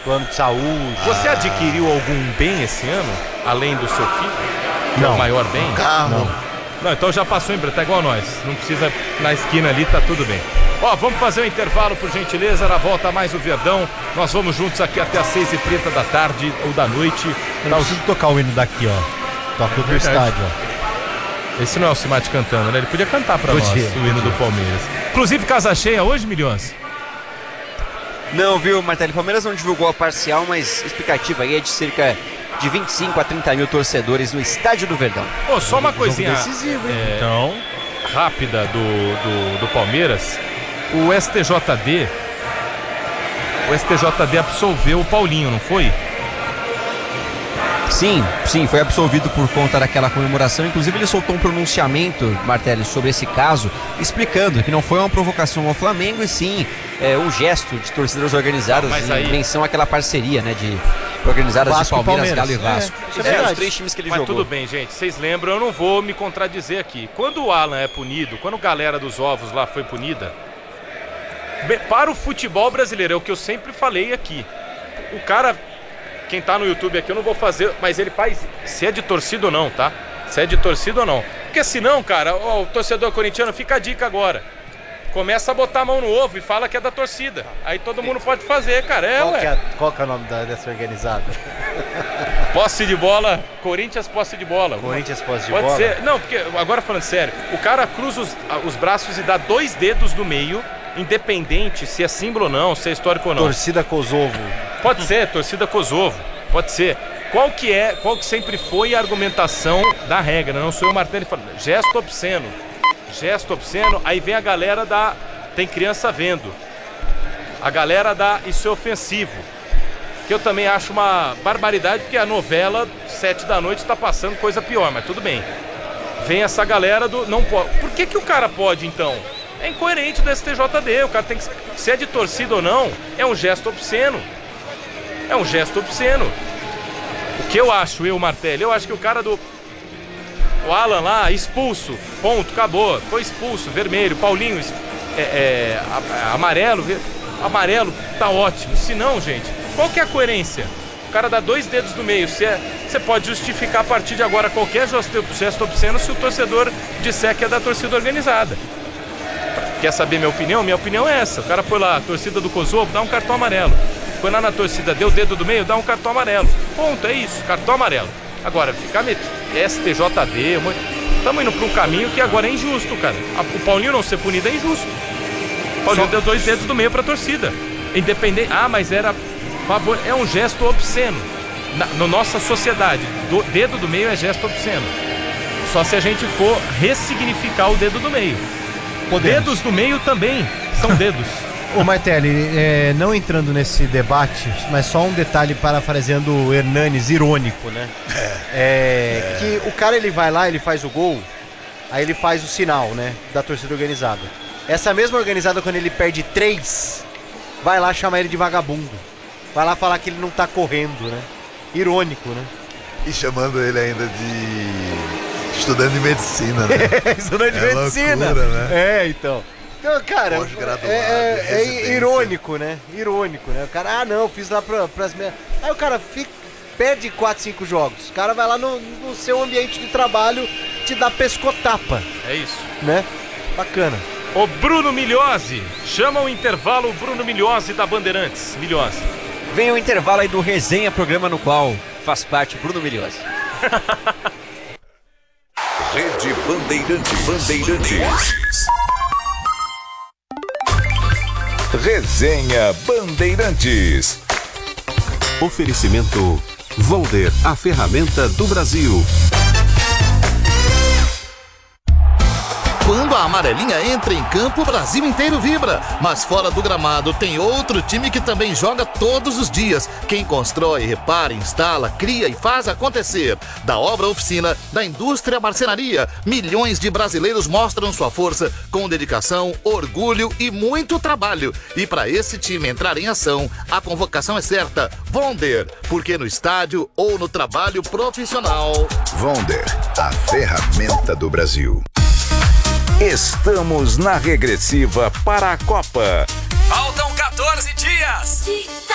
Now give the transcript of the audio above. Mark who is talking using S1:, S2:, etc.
S1: plano de saúde.
S2: Você adquiriu algum bem esse ano, além do seu filho? Que é o maior bem?
S1: Carro.
S2: Não, então já passou em branco, tá igual nós. Não precisa, na esquina ali, tá tudo bem. Ó, vamos fazer um intervalo, por gentileza. Na volta, mais o Verdão. Nós vamos juntos aqui até às 6h30 da tarde ou da noite.
S1: Eu não preciso tocar o hino daqui, ó. Toca o do estádio, ó.
S2: Esse não é o Cimate cantando, né? Ele podia cantar pra nós, o hino do Palmeiras. Inclusive, casa cheia hoje, Milhões?
S3: Não, viu, Martelli? O Palmeiras não divulgou a parcial, mas a explicativa aí é de cerca de 25 a 30 mil torcedores no Estádio do Verdão.
S2: Pô, só uma coisinha
S1: decisivo, hein?
S2: então, rápida do Palmeiras. O STJD absolveu o Paulinho, não foi?
S3: Sim, foi absolvido por conta daquela comemoração. Inclusive ele soltou um pronunciamento, Martelli, sobre esse caso, explicando que não foi uma provocação ao Flamengo, e sim um gesto de torcidas organizadas em menção àquela parceria, né, de organizadas
S1: Vasco,
S3: de Palmeiras, Galo e Vasco.
S1: Os
S3: 3 times que ele
S2: Mas
S3: jogou.
S2: tudo bem, gente, vocês lembram, eu não vou me contradizer aqui. Quando o Alan é punido, quando a galera dos ovos lá foi punida, para o futebol brasileiro, é o que eu sempre falei aqui. O cara, quem tá no YouTube aqui, eu não vou fazer, mas ele faz, se é de torcida ou não, tá? Se é de torcida ou não. Porque senão, cara, o torcedor corintiano, fica a dica agora. Começa a botar a mão no ovo e fala que é da torcida. Aí todo mundo pode fazer, cara.
S1: Qual que é o nome dessa organizada?
S2: Posse de bola, Corinthians posse de bola.
S1: Corinthians posse de
S2: Pode
S1: bola?
S2: ser. Não, porque agora falando sério, o cara cruza os braços e dá 2 dedos do meio, independente se é símbolo ou não, se é histórico ou não.
S1: Torcida Kosovo.
S2: Pode ser, torcida Kosovo. Pode ser. Qual que sempre foi a argumentação da regra? Não sou eu, Martelli, falando. Gesto obsceno. Gesto obsceno, aí vem a galera da... Tem criança vendo. A galera da... Isso é ofensivo. Que eu também acho uma barbaridade, porque a novela, 7 da noite, tá passando coisa pior, mas tudo bem. Vem essa galera do... Não pode. Por que o cara pode, então? É incoerente do STJD. O cara tem que... Se é de torcida ou não, é um gesto obsceno. É um gesto obsceno. O que eu acho, Martelli? Eu acho que o cara do... O Alan lá, expulso, ponto, acabou, foi expulso, vermelho, Paulinho, amarelo, tá ótimo. Se não, gente, qual que é a coerência? O cara dá 2 dedos do meio, você pode justificar a partir de agora qualquer gesto obsceno se o torcedor disser que é da torcida organizada. Quer saber minha opinião? Minha opinião é essa, o cara foi lá, torcida do Kosovo, dá um cartão amarelo. Foi lá na torcida, deu o dedo do meio, dá um cartão amarelo. Ponto, é isso, cartão amarelo. Agora, ficar STJD, estamos indo para um caminho que agora é injusto, cara. O Paulinho não ser punido é injusto. O Paulinho deu 2 dedos do meio para a torcida. Independente. Mas era favor. É um gesto obsceno. Na nossa sociedade, dedo do meio é gesto obsceno. Só se a gente for ressignificar o dedo do meio. Dedos do meio também são dedos.
S1: Ô Martelli, não entrando nesse debate, mas só um detalhe parafraseando o Hernanes, irônico, né? Que o cara, ele vai lá, ele faz o gol, aí ele faz o sinal, né, da torcida organizada. Essa mesma organizada, quando ele perde 3, vai lá chamar ele de vagabundo. Vai lá falar que ele não tá correndo, né? Irônico, né?
S4: E chamando ele ainda de estudante de medicina, né?
S1: Estudante de medicina.
S4: Loucura, né?
S1: Então... Então, cara, irônico, né? Irônico, né? O cara, não, fiz lá pras minhas... Aí o cara perde 4, 5 jogos. O cara vai lá no seu ambiente de trabalho, te dá pescotapa.
S2: É isso.
S1: Né? Bacana.
S2: O Bruno Migliozzi. Chama o intervalo o Bruno Migliozzi da Bandeirantes. Migliozzi.
S3: Vem o intervalo aí do Resenha, programa no qual faz parte Bruno Migliozzi.
S5: Rede Bandeirantes. Resenha Bandeirantes. Oferecimento Volder, a ferramenta do Brasil.
S6: Quando a amarelinha entra em campo, o Brasil inteiro vibra. Mas fora do gramado tem outro time que também joga todos os dias. Quem constrói, repara, instala, cria e faz acontecer. Da obra à oficina, da indústria à marcenaria, milhões de brasileiros mostram sua força com dedicação, orgulho e muito trabalho. E para esse time entrar em ação, a convocação é certa. Vonder, porque no estádio ou no trabalho profissional.
S5: Vonder, a ferramenta do Brasil. Estamos na regressiva para a Copa.
S7: Faltam 14 dias.